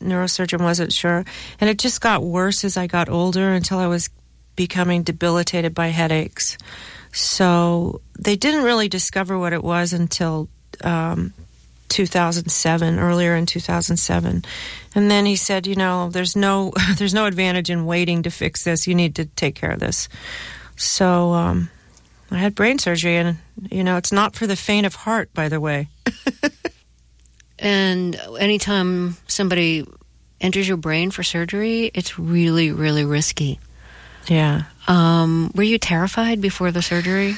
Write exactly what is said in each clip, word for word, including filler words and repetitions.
neurosurgeon wasn't sure. And it just got worse as I got older until I was becoming debilitated by headaches. So they didn't really discover what it was until um, two thousand seven, earlier in two thousand seven. And then he said, you know, there's no there's no advantage in waiting to fix this. You need to take care of this. So um, I had brain surgery, and, you know, it's not for the faint of heart, by the way. And anytime somebody enters your brain for surgery, it's really, really risky. Yeah. Um, were you terrified before the surgery?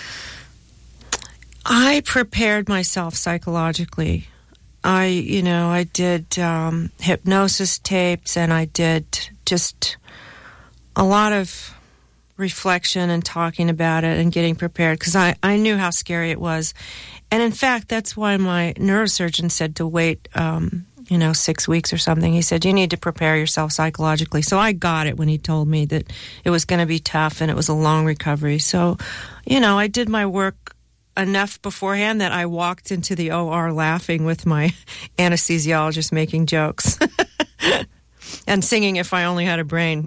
I prepared myself psychologically. I, you know, I did um, hypnosis tapes, and I did just a lot of reflection and talking about it and getting prepared, because I, I knew how scary it was. And in fact, that's why my neurosurgeon said to wait, um, you know, six weeks or something. He said, you need to prepare yourself psychologically. So I got it when he told me that it was going to be tough and it was a long recovery. So, you know, I did my work enough beforehand that I walked into the O R laughing with my anesthesiologist, making jokes and singing If I Only Had a Brain.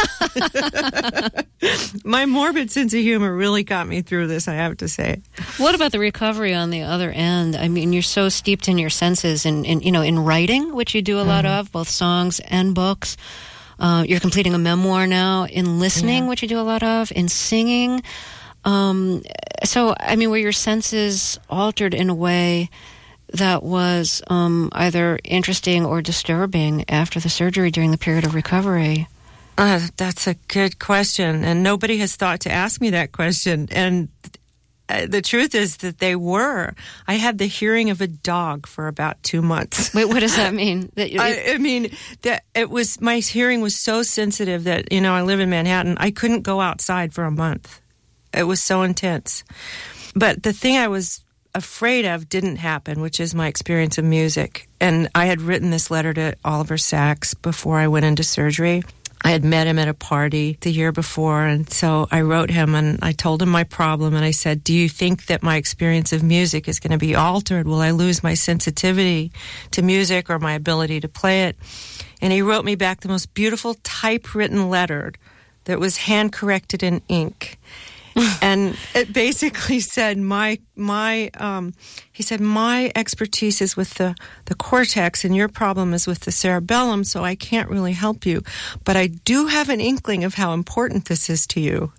My morbid sense of humor really got me through this, I have to say. What about the recovery on the other end? I mean, you're so steeped in your senses and, in, in, you know, in writing, which you do a lot mm-hmm. of, both songs and books. Uh, you're completing a memoir now. In listening, yeah. which you do a lot of. In singing. Um, so, I mean, were your senses altered in a way that was um, either interesting or disturbing after the surgery during the period of recovery? Uh, that's a good question, and nobody has thought to ask me that question. And uh, the truth is that they were. I had the hearing of a dog for about two months. Wait, what does that mean? That, I, I mean, that it was, my hearing was so sensitive that, you know, I live in Manhattan. I couldn't go outside for a month. It was so intense. But the thing I was afraid of didn't happen, which is my experience of music. And I had written this letter to Oliver Sacks before I went into surgery. I had met him at a party the year before, and so I wrote him and I told him my problem, and I said, do you think that my experience of music is going to be altered? Will I lose my sensitivity to music or my ability to play it? And he wrote me back the most beautiful typewritten letter that was hand-corrected in ink. And it basically said, my, my, um, he said, my expertise is with the, the cortex and your problem is with the cerebellum, so I can't really help you. But I do have an inkling of how important this is to you.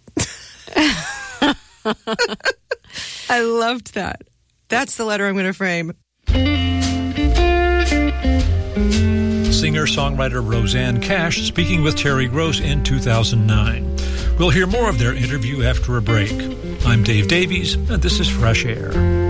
I loved that. That's the letter I'm going to frame. Singer-songwriter Rosanne Cash speaking with Terry Gross in two thousand nine. We'll hear more of their interview after a break. I'm Dave Davies, and this is Fresh Air.